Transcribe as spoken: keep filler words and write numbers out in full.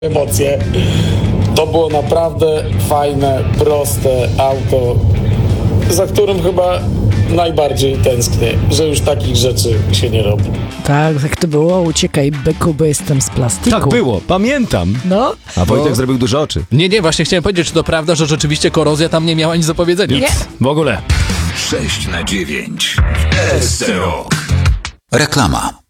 emocje. To było naprawdę fajne, proste auto, za którym chyba najbardziej tęsknię, że już takich rzeczy się nie robi. Tak, jak to było? Uciekaj, byku, bo jestem z plastiku. Tak było, pamiętam. No. A Wojtek No. zrobił duże oczy. Nie, nie, właśnie chciałem powiedzieć, czy to prawda, że rzeczywiście korozja tam nie miała nic do powiedzenia. Nie. W ogóle. sześć na dziewięć w S C Rock. Reklama.